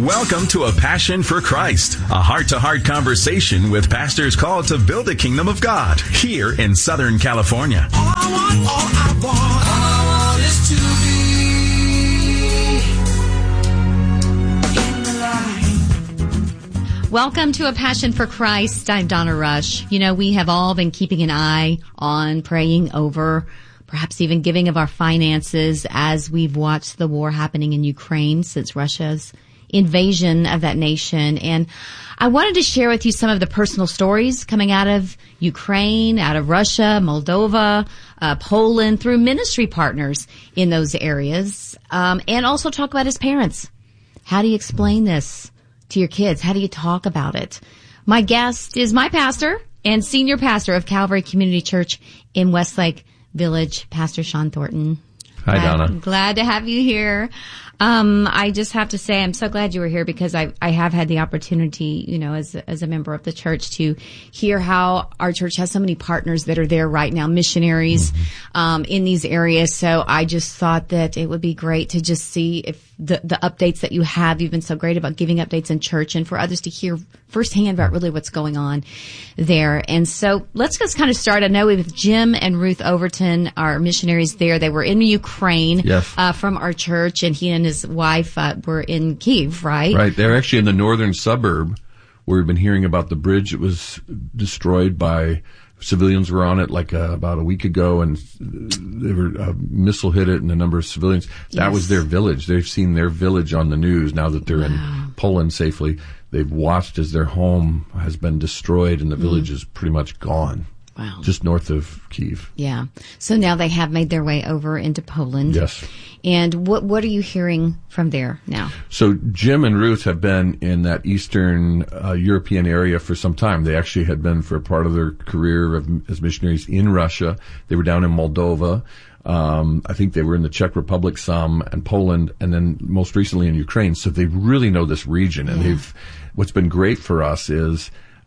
Welcome to A Passion for Christ, a heart-to-heart conversation with pastors called to build the kingdom of God here in Southern California. All I want is to be in the light. Welcome to A Passion for Christ. I'm Donna Rush. You know, we have all been keeping an eye on, praying over, perhaps even giving of our finances as we've watched the war happening in Ukraine since Russia's invasion of that nation. And I wanted to share with you some of the personal stories coming out of Ukraine, out of Russia, Moldova, Poland, through ministry partners in those areas, and also talk about his parents. How do you explain this to your kids? How do you talk about it? My guest is my pastor and senior pastor of Calvary Community Church in Westlake Village, Pastor Sean Thornton. Hi, Donna. Glad to have you here. I just have to say I'm so glad you were here because I have had the opportunity, you know, as a member of the church to hear how our church has so many partners that are there right now, missionaries, in these areas. So I just thought that it would be great to just see if the updates that you have, you've been so great about giving updates in church and for others to hear firsthand about really what's going on there. And so let's just kind of start. I know with Jim and Ruth Overton, our missionaries there, they were in Ukraine, yes. From our church, and he and his wife were in Kyiv, right? Right. They're actually in the northern suburb where we've been hearing about the bridge that was destroyed by civilians were on it like about a week ago, and they were a missile hit it and a number of civilians. That Yes. was their village. They've seen their village on the news now that they're in Poland safely. They've watched as their home has been destroyed and the village is pretty much gone. Wow. Just north of Kyiv. Yeah. So now they have made their way over into Poland. Yes. And what are you hearing from there now? So Jim and Ruth have been in that Eastern European area for some time. They actually had been for a part of their career as missionaries in Russia. They were down in Moldova. I think they were in the Czech Republic some, and Poland, and then most recently in Ukraine. So they really know this region. And what's been great for us is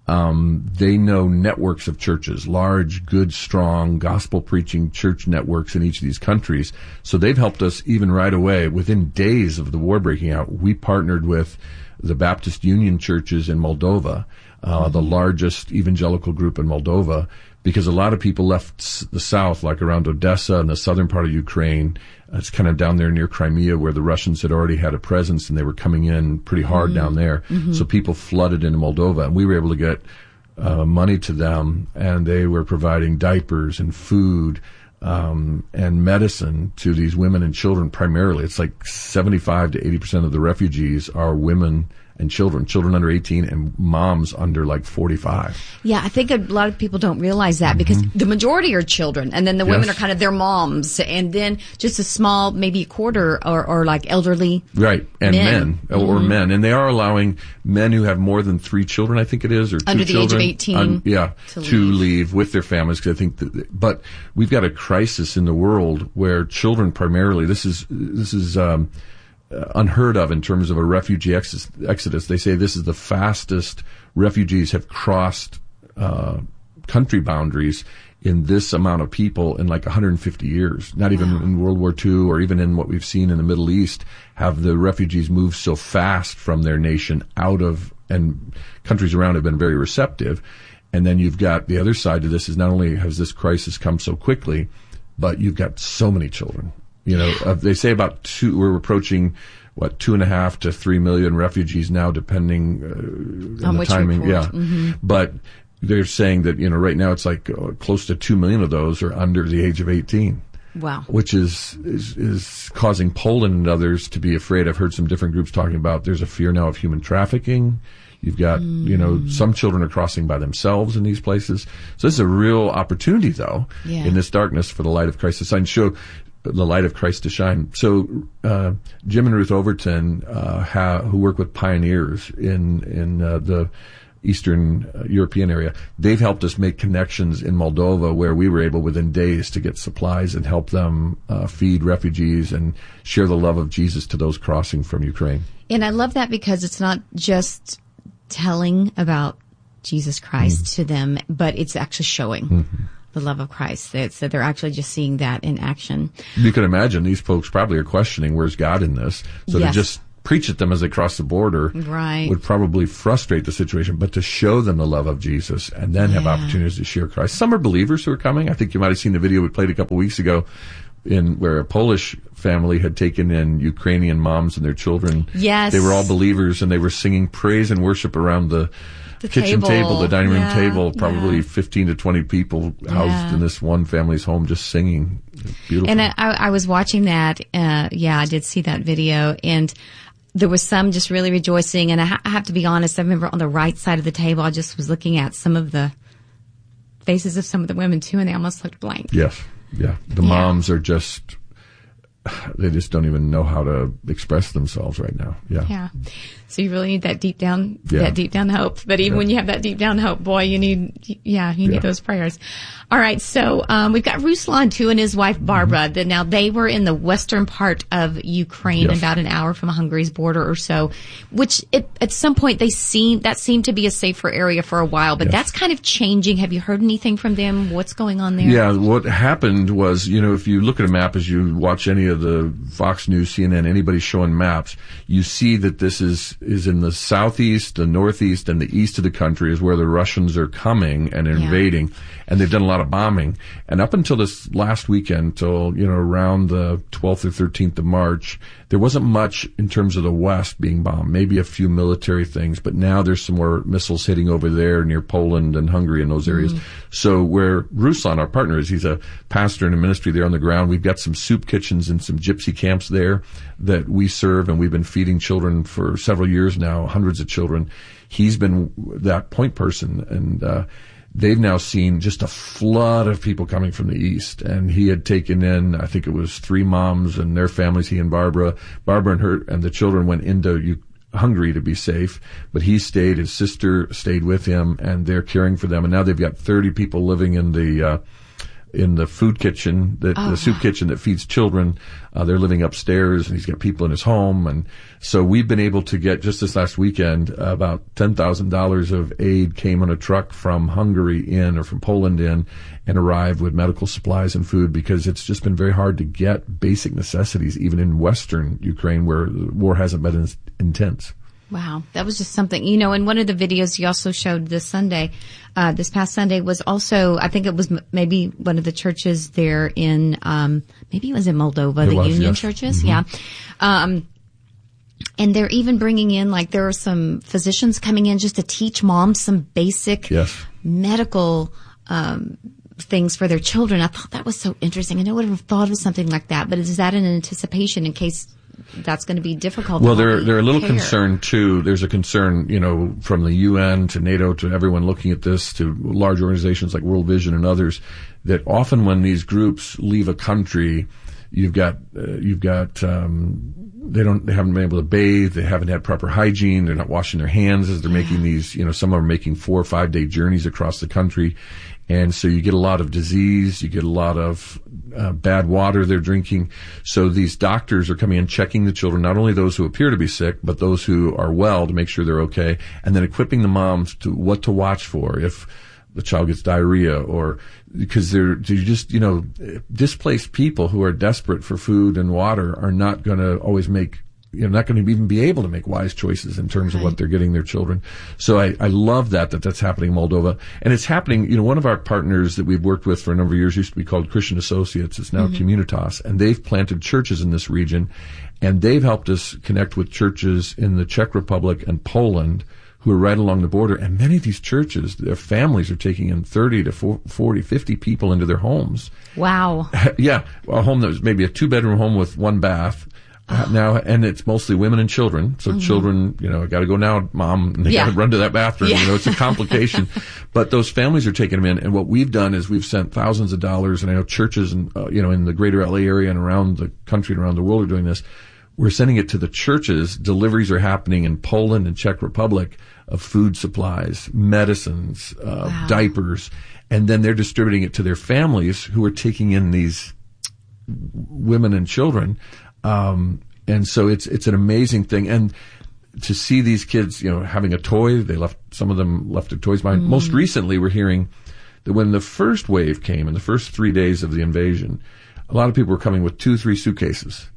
they know networks of churches, large, good, strong, gospel-preaching church networks in each of these countries. So they've helped us even right away. Within days of the war breaking out, we partnered with the Baptist Union churches in Moldova, the largest evangelical group in Moldova, because a lot of people left the south, like around Odessa and the southern part of Ukraine. It's kind of down there near Crimea where the Russians had already had a presence and they were coming in pretty hard down there. So people flooded into Moldova, and we were able to get money to them, and they were providing diapers and food and medicine to these women and children primarily. It's like 75 to 80% of the refugees are women and children under 18 and moms under like 45. Yeah, I think a lot of people don't realize that because the majority are children, and then the women are kind of their moms, and then just a small, maybe a quarter or like elderly. Right, and men or men. And they are allowing men who have more than 3 children, I think it is, or 2 under the children. age of 18. To leave with their families, because I think but we've got a crisis in the world where children primarily, this is unheard of in terms of a refugee exodus. They say this is the fastest refugees have crossed country boundaries in this amount of people in like 150 years. Not even in World War II or even in what we've seen in the Middle East have the refugees moved so fast from their nation out of, and countries around have been very receptive. And then you've got the other side to this is not only has this crisis come so quickly, but you've got so many children. You know, they say we're approaching, 2.5 to 3 million refugees now, depending on the timing. Report. Yeah. But they're saying that, you know, right now it's like close to 2 million of those are under the age of 18. Wow. Which is causing Poland and others to be afraid. I've heard some different groups talking about there's a fear now of human trafficking. You've got, you know, some children are crossing by themselves in these places. So this is a real opportunity, though, in this darkness for the light of Christ to shine. Show the light of Christ to shine. So Jim and Ruth Overton, who work with pioneers in the Eastern European area, they've helped us make connections in Moldova where we were able within days to get supplies and help them feed refugees and share the love of Jesus to those crossing from Ukraine. And I love that because it's not just telling about Jesus Christ to them, but it's actually showing the love of Christ. So they're actually just seeing that in action. You can imagine these folks probably are questioning, where's God in this? So to just preach at them as they cross the border Right. would probably frustrate the situation, but to show them the love of Jesus and then have opportunities to share Christ. Some are believers who are coming. I think you might have seen the video we played a couple weeks ago where a Polish family had taken in Ukrainian moms and their children. Yes. They were all believers, and they were singing praise and worship around the kitchen table, the dining room table, probably 15 to 20 people housed in this one family's home just singing. Beautiful. And I was watching that. I did see that video, and there was some just really rejoicing. And I have to be honest, I remember on the right side of the table, I just was looking at some of the faces of some of the women too, and they almost looked blank. Yes. Yeah. The moms are just, they just don't even know how to express themselves right now. Yeah. Yeah. So you really need that deep down hope. But even when you have that deep down hope, boy, you need those prayers. All right. So, we've got Ruslan too and his wife Barbara. Now they were in the western part of Ukraine, about an hour from Hungary's border or so, which at some point that seemed to be a safer area for a while, but that's kind of changing. Have you heard anything from them? What's going on there? Yeah. What happened was, if you look at a map, as you watch any of the Fox News, CNN, anybody showing maps, you see that this is in the southeast, the northeast, and the east of the country is where the Russians are coming and invading. And they've done a lot of bombing. And up until this last weekend, till, around the 12th or 13th of March, there wasn't much in terms of the West being bombed, maybe a few military things, but now there's some more missiles hitting over there near Poland and Hungary and those areas. So where Ruslan, our partner, is, he's a pastor in a ministry there on the ground. We've got some soup kitchens and some gypsy camps there that we serve, and we've been feeding children for several years now, hundreds of children. He's been that point person, and they've now seen just a flood of people coming from the east, and he had taken in, I think it was 3 moms and their families, he and Barbara and her and the children went into Hungary to be safe, but he stayed, his sister stayed with him, and they're caring for them. And now they've got 30 people living in the food kitchen, the soup kitchen that feeds children. They're living upstairs, and he's got people in his home. And so we've been able to get, just this last weekend, about $10,000 of aid came on a truck from Hungary or from Poland and arrived with medical supplies and food, because it's just been very hard to get basic necessities, even in Western Ukraine where the war hasn't been as intense. Wow. That was just something, and one of the videos you also showed this past Sunday was also, I think it was maybe one of the churches there in, maybe it was in Moldova, Union churches. Mm-hmm. And they're even bringing in, there are some physicians coming in just to teach moms some basic medical, things for their children. I thought that was so interesting. I never would have thought of something like that, but is that an anticipation in case that's going to be difficult? Well, they're a little concerned too. There's a concern, from the UN to NATO to everyone looking at this, to large organizations like World Vision and others, that often when these groups leave a country, they haven't been able to bathe, they haven't had proper hygiene, they're not washing their hands as they're making these, some are making 4 or 5 day journeys across the country. And so you get a lot of disease, you get a lot of bad water they're drinking. So these doctors are coming in, checking the children, not only those who appear to be sick, but those who are well, to make sure they're okay, and then equipping the moms to what to watch for if the child gets diarrhea, or because they're just, displaced people who are desperate for food and water are not going to always make, not going to even be able to make wise choices in terms of what they're getting their children. So I love that's happening in Moldova. And it's happening, one of our partners that we've worked with for a number of years used to be called Christian Associates. It's now Communitas. And they've planted churches in this region. And they've helped us connect with churches in the Czech Republic and Poland who are right along the border. And many of these churches, their families are taking in 30 to 40, 50 people into their homes. Wow. Yeah. A home that was maybe a 2-bedroom home with 1 bath. Now, and it's mostly women and children. So children, got to go now, Mom, and they got to run to that bathroom. It's a complication. But those families are taking them in. And what we've done is we've sent thousands of dollars, and I know churches and, in the greater LA area and around the country and around the world are doing this. We're sending it to the churches. Deliveries are happening in Poland and Czech Republic of food supplies, medicines, diapers. And then they're distributing it to their families who are taking in these women and children. And so it's an amazing thing. And to see these kids, having a toy, some of them left their toys behind. Most recently, we're hearing that when the first wave came in the first 3 days of the invasion, a lot of people were coming with 2-3 suitcases.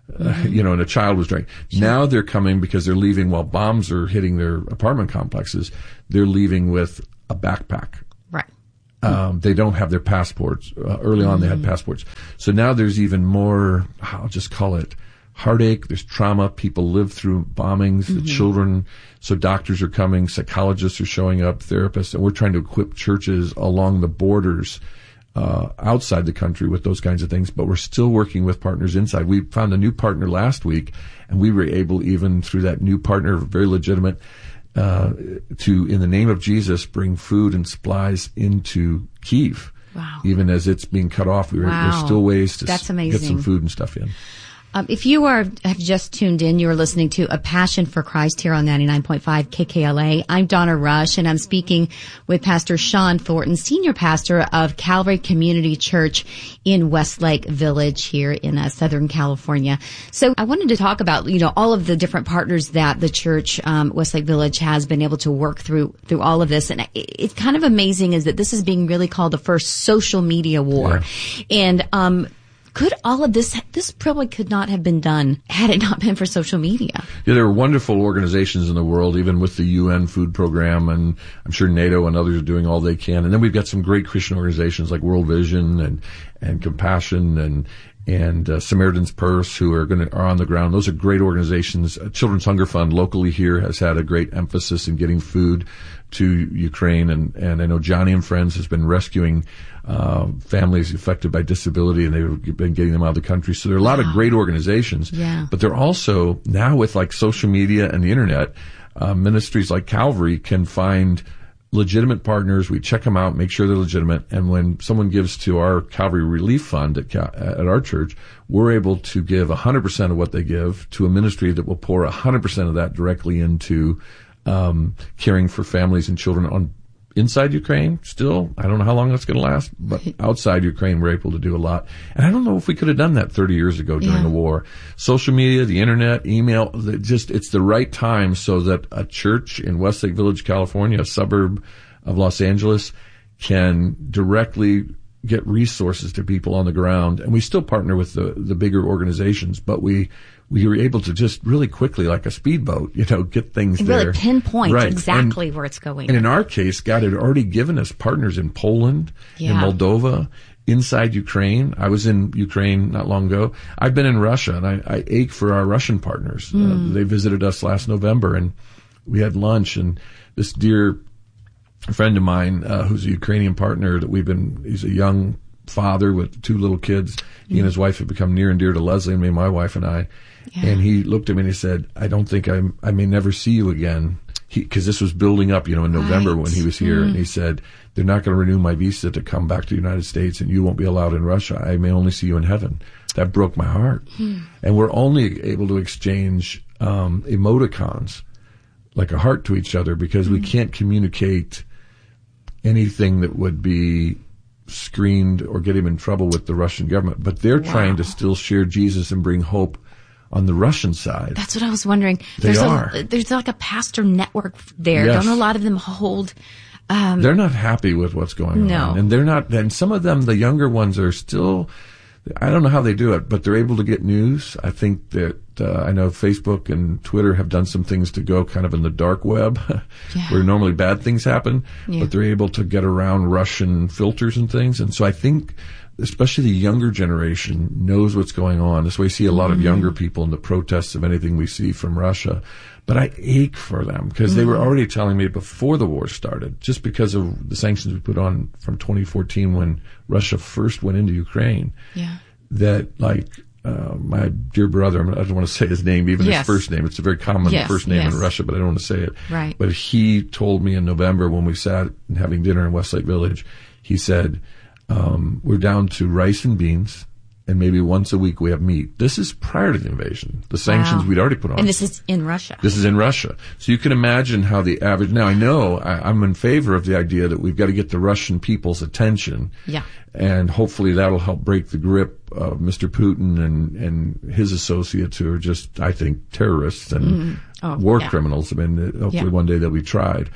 and a child was drowning. Sure. Now they're coming because they're leaving while bombs are hitting their apartment complexes. They're leaving with a backpack. Right. They don't have their passports. Early on, they had passports. So now there's even more, I'll just call it heartache. There's trauma. People live through bombings, the children. So doctors are coming, psychologists are showing up, therapists, and we're trying to equip churches along the borders outside the country with those kinds of things, but we're still working with partners inside. We found a new partner last week, and we were able, even through that new partner, very legitimate, to, in the name of Jesus, bring food and supplies into Kyiv. Wow. Even as it's being cut off, there's still ways to get some food and stuff in. If you have just tuned in, you're listening to A Passion for Christ here on 99.5 KKLA. I'm Donna Rush, and I'm speaking with Pastor Sean Thornton, Senior Pastor of Calvary Community Church in Westlake Village here in Southern California. So I wanted to talk about, all of the different partners that the church, Westlake Village, has been able to work through all of this. And it's kind of amazing is that this is being really called the first social media war. Yeah. And, could all of this probably could not have been done had it not been for social media. Yeah, there are wonderful organizations in the world, even with the UN food program, and I'm sure NATO and others are doing all they can. And then we've got some great Christian organizations like World Vision and Compassion and Samaritan's Purse who are on the ground. Those are great organizations. Children's Hunger Fund locally here has had a great emphasis in getting food to Ukraine, and I know Johnny and Friends has been rescuing families affected by disability, and they've been getting them out of the country. So there are a lot of great organizations, but they're also now with like social media and the internet, ministries like Calvary can find legitimate partners. We check them out, make sure they're legitimate, and when someone gives to our Calvary Relief Fund at our church, we're able to give 100% of what they give to a ministry that will pour 100% of that directly into caring for families and children inside Ukraine still. I don't know how long that's going to last, but outside Ukraine, we're able to do a lot. And I don't know if we could have done that 30 years ago during the war. Social media, the internet, email, it's the right time so that a church in Westlake Village, California, a suburb of Los Angeles, can directly get resources to people on the ground. And we still partner with the bigger organizations, but we were able to just really quickly, like a speedboat, get things and there. Really pinpoint exactly where it's going. And in our case, God had already given us partners in Poland, in Moldova, inside Ukraine. I was in Ukraine not long ago. I've been in Russia, and I ache for our Russian partners. They visited us last November, and we had lunch, and this dear friend of mine, who's a Ukrainian partner he's a young father with 2 little kids. He and his wife have become near and dear to Leslie and me, my wife and I. Yeah. And he looked at me and he said, I don't think I may never see you again. Cause this was building up, in November when he was here. And he said, they're not going to renew my visa to come back to the United States, and you won't be allowed in Russia. I may only see you in heaven. That broke my heart. And we're only able to exchange, emoticons, like a heart to each other, because we can't communicate anything that would be screened or get him in trouble with the Russian government. But they're trying to still share Jesus and bring hope on the Russian side. That's what I was wondering. There's like a pastor network there. Yes. Don't a lot of them hold? They're not happy with what's going on. And they're not, and some of them, the younger ones are still, I don't know how they do it, but they're able to get news. I think that, I know Facebook and Twitter have done some things to go kind of in the dark web where normally bad things happen, but they're able to get around Russian filters and things. And so I think especially the younger generation knows what's going on. That's why we see a lot of younger people in the protests of anything we see from Russia. But I ache for them because they were already telling me before the war started, just because of the sanctions we put on from 2014 when Russia first went into Ukraine, that my dear brother, I don't want to say his name, even his first name. It's a very common first name in Russia, but I don't want to say it. Right. But he told me in November when we sat and having dinner in Westlake Village, he said, we're down to rice and beans, and maybe once a week we have meat. This is prior to the invasion. The sanctions we'd already put on. And this is in Russia. This is in Russia. So you can imagine how the average, now I know I'm in favor of the idea that we've got to get the Russian people's attention. Yeah. And hopefully that'll help break the grip of Mr. Putin and his associates who are just, I think, terrorists and war criminals. I mean, hopefully one day they'll be tried.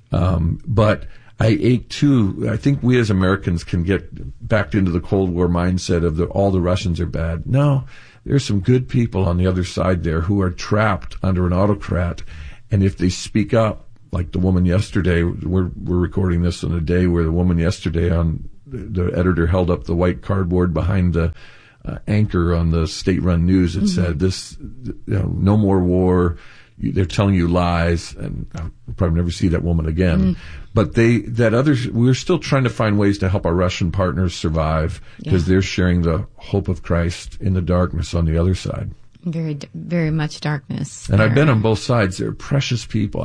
But I ache too. I think we as Americans can get backed into the Cold War mindset of all the Russians are bad. No, there's some good people on the other side there who are trapped under an autocrat. And if they speak up, like the woman yesterday, we're recording this on a day where the woman yesterday the editor held up the white cardboard behind the anchor on the state-run news. It said, "This, no more war. They're telling you lies," and I'll probably never see that woman again. But we're still trying to find ways to help our Russian partners survive because they're sharing the hope of Christ in the darkness on the other side. Very, very much darkness. And I've been on both sides. They're precious people.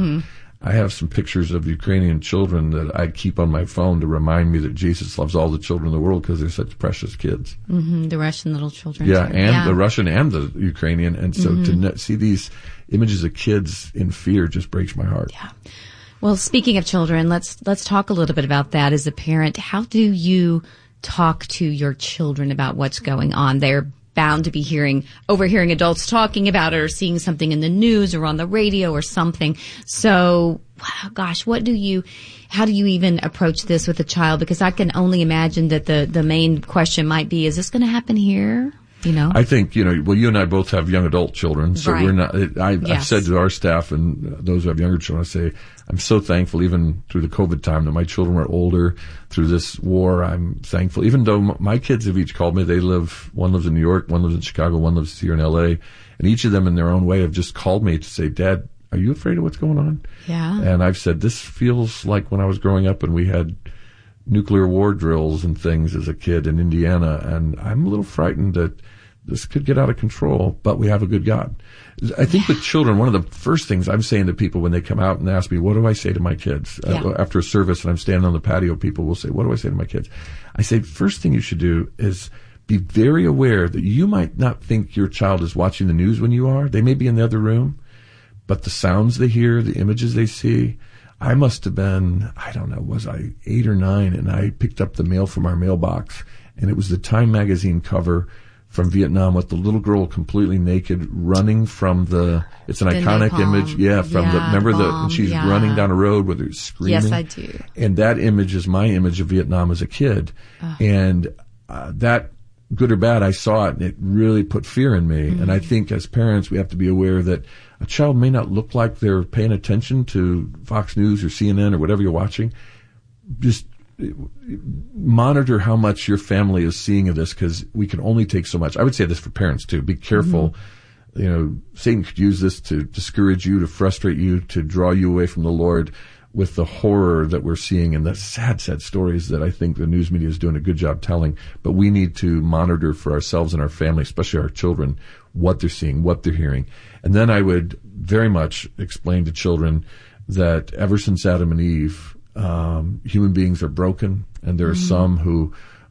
I have some pictures of Ukrainian children that I keep on my phone to remind me that Jesus loves all the children in the world because they're such precious kids. The Russian little children. The Russian and the Ukrainian. And so to see these images of kids in fear just breaks my heart. Yeah. Well, speaking of children, let's talk a little bit about that as a parent. How do you talk to your children about what's going on? They're bound to be overhearing adults talking about it or seeing something in the news or on the radio or something. So, gosh, how do you even approach this with a child? Because I can only imagine that the main question might be, is this going to happen here? I think, you and I both have young adult children, so we're not, I've said to our staff and those who have younger children, I say, I'm so thankful even through the COVID time that my children were older through this war. I'm thankful, even though my kids have each called me, one lives in New York, one lives in Chicago, one lives here in LA, and each of them in their own way have just called me to say, Dad, are you afraid of what's going on? Yeah. And I've said, this feels like when I was growing up and we had nuclear war drills and things as a kid in Indiana, and I'm a little frightened that this could get out of control, but we have a good God. I think with children, one of the first things I'm saying to people when they come out and ask me, what do I say to my kids? After a service and I'm standing on the patio, people will say, what do I say to my kids? I say, first thing you should do is be very aware that you might not think your child is watching the news when you are. They may be in the other room, but the sounds they hear, the images they see. I must have been, was I 8 or 9, and I picked up the mail from our mailbox, and it was the Time magazine cover from Vietnam with the little girl completely naked running from it's an iconic image. And she's running down a road with her screaming. Yes, I do. And that image is my image of Vietnam as a kid. And that, good or bad, I saw it and it really put fear in me. And I think as parents, we have to be aware that a child may not look like they're paying attention to Fox News or CNN or whatever you're watching. Just monitor how much your family is seeing of this, because we can only take so much. I would say this for parents too. Be careful. Satan could use this to discourage you, to frustrate you, to draw you away from the Lord with the horror that we're seeing and the sad, sad stories that I think the news media is doing a good job telling. But we need to monitor for ourselves and our family, especially our children, what they're seeing, what they're hearing. And then I would very much explain to children that ever since Adam and Eve, human beings are broken, and there are some who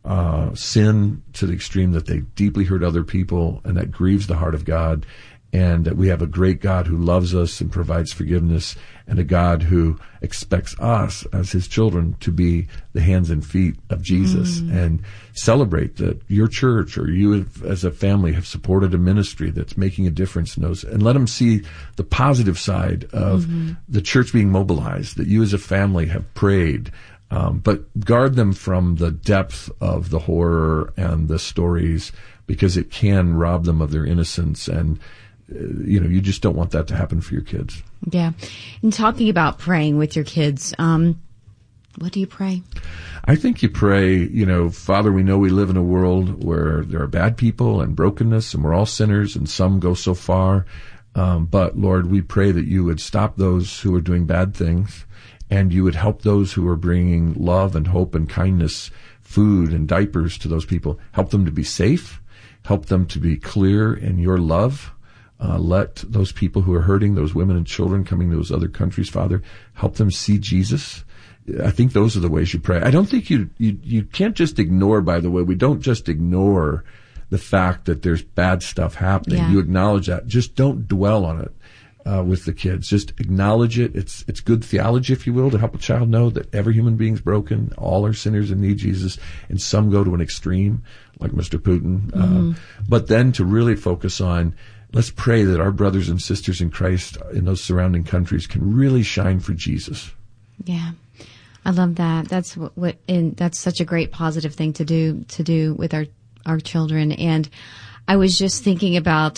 sin to the extreme that they deeply hurt other people, and that grieves the heart of God, and that we have a great God who loves us and provides forgiveness, and a God who expects us as his children to be the hands and feet of Jesus and celebrate that your church or you as a family have supported a ministry that's making a difference in those, and let them see the positive side of the church being mobilized, that you as a family have prayed, but guard them from the depth of the horror and the stories, because it can rob them of their innocence, and you just don't want that to happen for your kids. Yeah. And talking about praying with your kids, what do you pray? I think you pray, Father, we know we live in a world where there are bad people and brokenness, and we're all sinners, and some go so far. But Lord, we pray that you would stop those who are doing bad things, and you would help those who are bringing love and hope and kindness, food and diapers to those people. Help them to be safe. Help them to be clear in your love. Let those people who are hurting, those women and children coming to those other countries, Father, help them see Jesus. I think those are the ways you pray. I don't think you can't just ignore, by the way, we don't just ignore the fact that there's bad stuff happening. Yeah. You acknowledge that. Just don't dwell on it with the kids. Just acknowledge it. It's good theology, if you will, to help a child know that every human being's broken, all are sinners and need Jesus, and some go to an extreme, like Mr. Putin. But then to really focus on, let's pray that our brothers and sisters in Christ in those surrounding countries can really shine for Jesus. Yeah. I love that. That's and that's such a great positive thing to do with our children. And I was just thinking about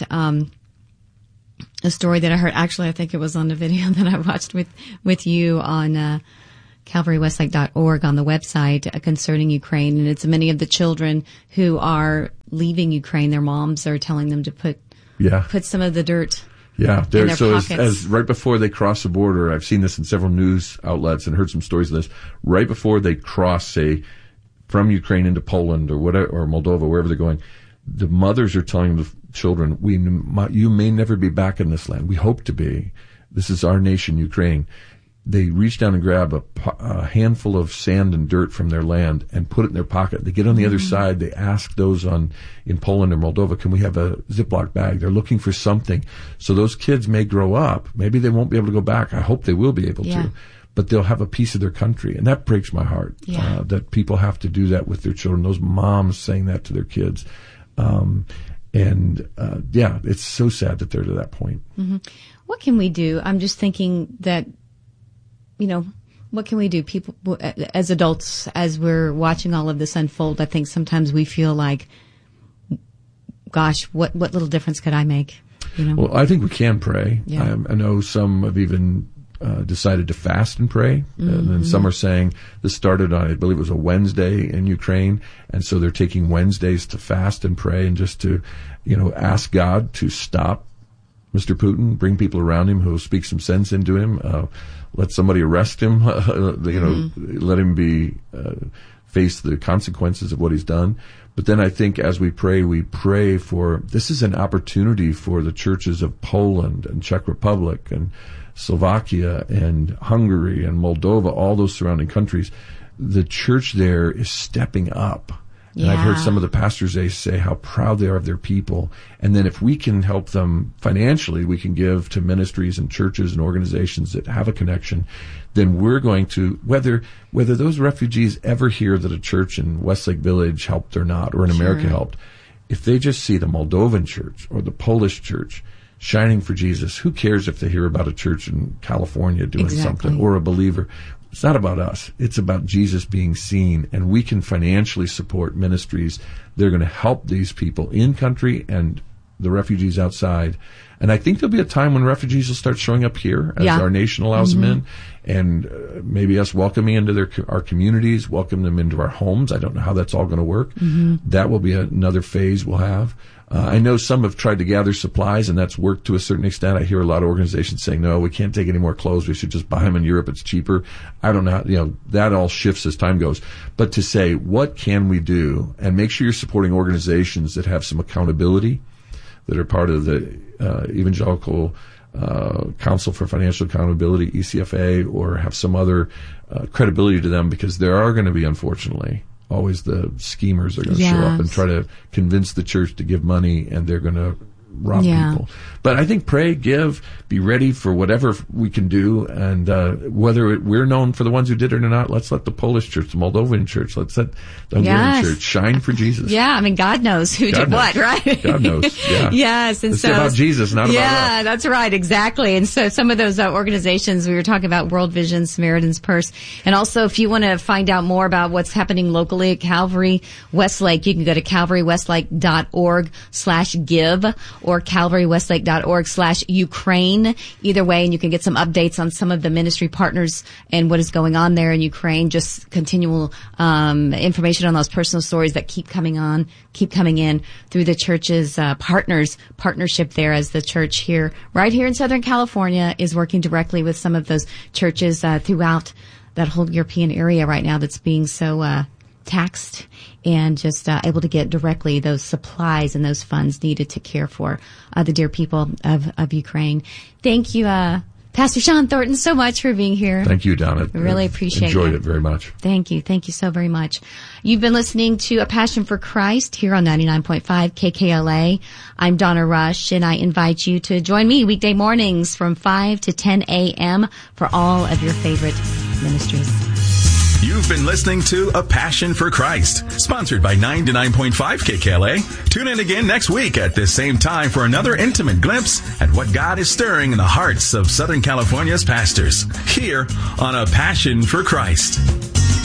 a story that I heard. Actually, I think it was on the video that I watched with you on CalvaryWestlake.org on the website concerning Ukraine. And it's many of the children who are leaving Ukraine. Their moms are telling them to put some of the dirt in their pockets. As right before they cross the border, I've seen this in several news outlets and heard some stories of this. Right before they cross, say, from Ukraine into Poland or whatever, or Moldova, wherever they're going, the mothers are telling the children, you may never be back in this land. We hope to be. This is our nation, Ukraine. They reach down and grab a handful of sand and dirt from their land and put it in their pocket. They get on the other side. They ask those in Poland or Moldova, can we have a Ziploc bag? They're looking for something. So those kids may grow up. Maybe they won't be able to go back. I hope they will be able to. But they'll have a piece of their country. And that breaks my heart, that people have to do that with their children. Those moms saying that to their kids. It's so sad that they're to that point. Mm-hmm. What can we do? I'm just thinking that, what can we do? People, as adults, as we're watching all of this unfold, I think sometimes we feel like, gosh, what little difference could I make? Well, I think we can pray. I know some have even decided to fast and pray. And then some are saying this started on, I believe it was a Wednesday in Ukraine. And so they're taking Wednesdays to fast and pray and just to, ask God to stop Mr. Putin, bring people around him who will speak some sense into him, let somebody arrest him, let him face the consequences of what he's done. But then I think as we pray for, this is an opportunity for the churches of Poland and Czech Republic and Slovakia and Hungary and Moldova, all those surrounding countries. The church there is stepping up. And I've heard some of the pastors, they say how proud they are of their people. And then if we can help them financially, we can give to ministries and churches and organizations that have a connection, then we're going to, whether those refugees ever hear that a church in Westlake Village helped or not, or in America helped, if they just see the Moldovan church or the Polish church shining for Jesus, who cares if they hear about a church in California doing something or a believer? It's not about us. It's about Jesus being seen, and we can financially support ministries. They're going to help these people in country and the refugees outside. And I think there'll be a time when refugees will start showing up here as our nation allows them in, and maybe us welcoming into our communities, welcome them into our homes. I don't know how that's all going to work. That will be another phase we'll have. I know some have tried to gather supplies, and that's worked to a certain extent. I hear a lot of organizations saying, no, we can't take any more clothes. We should just buy them in Europe. It's cheaper. I don't know. That all shifts as time goes. But to say, what can we do? And make sure you're supporting organizations that have some accountability, that are part of the Evangelical Council for Financial Accountability, ECFA, or have some other credibility to them, because there are going to be, unfortunately, always the schemers are going to show up and try to convince the church to give money, and they're going to rob people. But I think pray, give, be ready for whatever we can do, and whether we're known for the ones who did it or not, let's let the Polish church, the Moldovan church, let's let the Hungarian church shine for Jesus. God knows who did what, right? God knows, Yes, and it's about Jesus, not about us. Yeah, that's right, exactly. And so some of those organizations, we were talking about World Vision, Samaritan's Purse, and also if you want to find out more about what's happening locally at Calvary Westlake, you can go to calvarywestlake.org/give or calvarywestlake.org/Ukraine. Either way, and you can get some updates on some of the ministry partners and what is going on there in Ukraine. Just continual information on those personal stories that keep coming in through the church's partnership there, as the church here, right here in Southern California, is working directly with some of those churches throughout that whole European area right now that's being so taxed, and just able to get directly those supplies and those funds needed to care for the dear people of Ukraine. Thank you, Pastor Sean Thornton, so much for being here. Thank you, Donna. I really appreciate it. Enjoyed it very much. Thank you. Thank you so very much. You've been listening to A Passion for Christ here on 99.5 KKLA. I'm Donna Rush, and I invite you to join me weekday mornings from 5 to 10 a.m. for all of your favorite ministries. You've been listening to A Passion for Christ, sponsored by 99.5 KKLA. Tune in again next week at this same time for another intimate glimpse at what God is stirring in the hearts of Southern California's pastors, here on A Passion for Christ.